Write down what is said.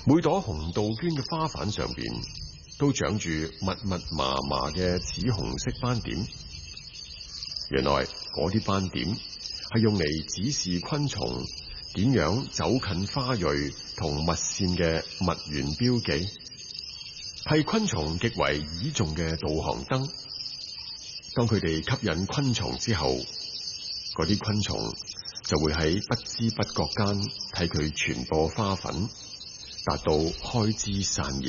每朵紅杜鵑嘅花瓣上邊都長住密密麻麻嘅紫紅色斑點。原來嗰啲斑點係用嚟指示昆蟲點樣走近花蕊同蜜腺嘅蜜源標記，係昆蟲極為倚重嘅導航燈。當佢哋吸引昆蟲之後，嗰啲昆蟲就會喺不知不覺間替佢傳播花粉，達到開枝散葉。